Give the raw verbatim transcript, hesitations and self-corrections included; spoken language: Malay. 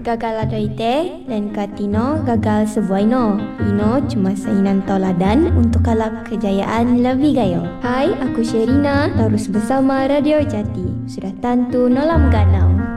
Gagal ada ite, lain katino gagal sebuah ino. Ino cuma sainan toladan untuk kalap kejayaan lebih gayo. Hai, aku Sherina, terus bersama Radio Jati. Sudah tentu nolam ganau.